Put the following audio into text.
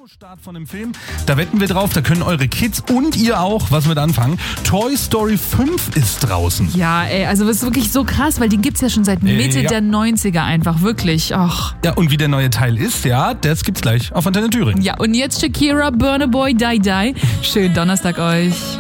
Kinostart von dem Film, da wetten wir drauf, da können eure Kids und ihr auch was mit anfangen. Toy Story 5 ist draußen. Ja, ey, also das ist wirklich so krass, weil die gibt's ja schon seit Mitte der 90er einfach, wirklich. Ach. Ja, und wie der neue Teil ist, ja, das gibt's gleich auf Antenne Thüringen. Ja, und jetzt Shakira, Burna Boy, Die Die. Schönen Donnerstag euch.